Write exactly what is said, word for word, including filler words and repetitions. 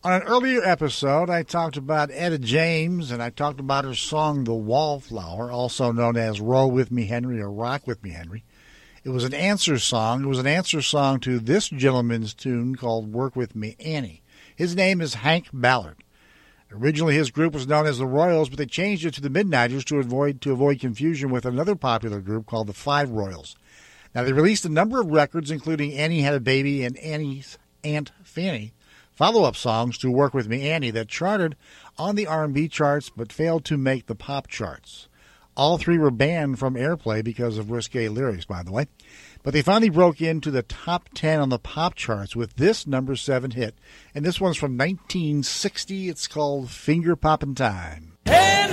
On an earlier episode, I talked about Etta James, and I talked about her song, The Wallflower, also known as Roll With Me, Henry, or Rock With Me, Henry. It was an answer song. It was an answer song to this gentleman's tune called Work With Me, Annie. His name is Hank Ballard. Originally, his group was known as the Royals, but they changed it to the Midnighters to avoid, to avoid confusion with another popular group called the Five Royals. Now, they released a number of records, including Annie Had a Baby and Annie's Aunt Fanny, follow-up songs to Work With Me, Annie, that charted on the R and B charts but failed to make the pop charts. All three were banned from airplay because of risque lyrics, by the way. But they finally broke into the top ten on the pop charts with this number seven hit. And this one's from nineteen sixty. It's called Finger Poppin' Time.